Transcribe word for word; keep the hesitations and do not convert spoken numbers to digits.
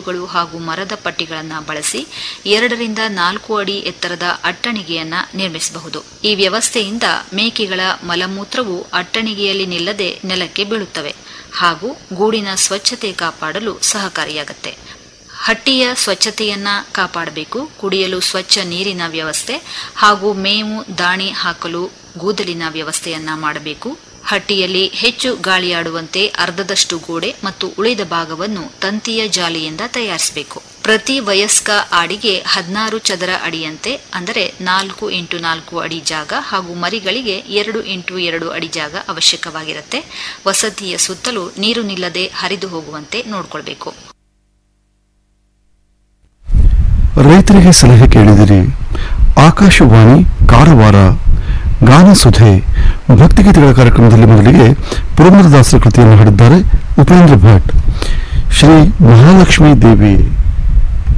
ಬೋರ್ಡ್ಗಳು ಹಾಗೂ ಮರದ ಪಟ್ಟಿಗಳನ್ನು ಬಳಸಿ ಎರಡರಿಂದ ನಾಲ್ಕು ಅಡಿ ಎತ್ತರದ ಅಟ್ಟಣಿಗೆಯನ್ನ ನಿರ್ಮಿಸಬಹುದು. ಈ ವ್ಯವಸ್ಥೆಯಿಂದ ಮೇಕೆಗಳ ಮಲಮೂತ್ರವು ಅಟ್ಟಣಿಗೆಯಲ್ಲಿ ನಿಲ್ಲದೆ ನೆಲಕ್ಕೆ ಬೀಳುತ್ತವೆ ಹಾಗೂ ಗೂಡಿನ ಸ್ವಚ್ಛತೆ ಕಾಪಾಡಲು ಸಹಕಾರಿಯಾಗುತ್ತೆ. ಹಟ್ಟಿಯ ಸ್ವಚ್ಛತೆಯನ್ನ ಕಾಪಾಡಬೇಕು. ಕುಡಿಯಲು ಸ್ವಚ್ಛ ನೀರಿನ ವ್ಯವಸ್ಥೆ ಹಾಗೂ ಮೇವು ದಾಣಿ ಹಾಕಲು ಗೂದಲಿನ ವ್ಯವಸ್ಥೆಯನ್ನ ಮಾಡಬೇಕು. ಹಟ್ಟಿಯಲ್ಲಿ ಹೆಚ್ಚು ಗಾಳಿಯಾಡುವಂತೆ ಅರ್ಧದಷ್ಟು ಗೋಡೆ ಮತ್ತು ಉಳಿದ ಭಾಗವನ್ನು ತಂತಿಯ ಜಾಲಿಯಿಂದ ತಯಾರಿಸಬೇಕು. ಪ್ರತಿ ವಯಸ್ಕ ಆಡಿಗೆ ಹದಿನಾರು ಚದರ ಅಡಿಯಂತೆ ಅಂದರೆ ನಾಲ್ಕು ಇಂಟು ನಾಲ್ಕು ಅಡಿ ಜಾಗ ಹಾಗೂ ಮರಿಗಳಿಗೆ ಎರಡು ಇಂಟು ಎರಡು ಅಡಿ ಜಾಗ ಅವಶ್ಯಕವಾಗಿರುತ್ತೆ. ವಸತಿಯ ಸುತ್ತಲೂ ನೀರು ನಿಲ್ಲದೆ ಹರಿದು ಹೋಗುವಂತೆ ನೋಡಿಕೊಳ್ಬೇಕು. ರೈತರಿಗೆ ಸಲಹೆ ಕೇಳಿದಿರಿ. ಆಕಾಶವಾಣಿ ಕಾರವಾರ ಗಾನಸುಧೆ ಭಕ್ತಿಗೀತೆಗಳ ಕಾರ್ಯಕ್ರಮದಲ್ಲಿ ಮೊದಲಿಗೆ ಪುರಂದರದಾಸರ ಕೃತಿಯನ್ನು ಹಾಡಿದ್ದಾರೆ ಉಪೇಂದ್ರ ಭಟ್. ಶ್ರೀ ಮಹಾಲಕ್ಷ್ಮೀ ದೇವಿ.